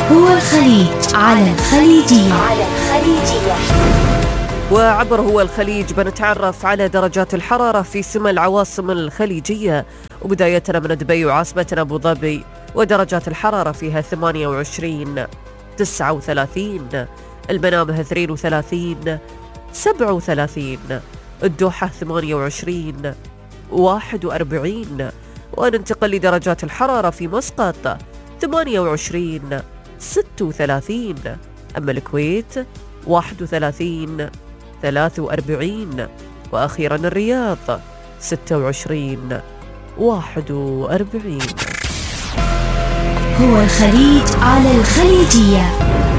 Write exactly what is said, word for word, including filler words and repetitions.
هو الخليج على الخليجية. على الخليجية. وعبر هو الخليج بنتعرف على درجات الحرارة في سمى العواصم الخليجية، وبدايتنا من دبي وعاصمتنا أبو ظبي، ودرجات الحرارة فيها ثمانية وعشرين، تسعة وثلاثين، المنامه اثنين وثلاثين، سبعة وثلاثين، الدوحة ثمانية وعشرين، واحد وأربعين. وننتقل لدرجات الحرارة في مسقط ثمانية وعشرين، ستة وثلاثين، أما الكويت واحد وثلاثين، ثلاثة وأربعين، وأخيرا الرياض ستة وعشرين، واحد وأربعين. هو الخليج على الخليجية.